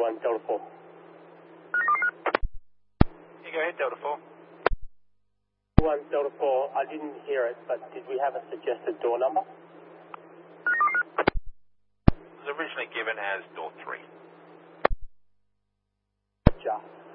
21 Delta 4. You go ahead, Delta 4. 1 Delta 4, I didn't hear it, but did we have a suggested door number? It was originally given as door 3. Just.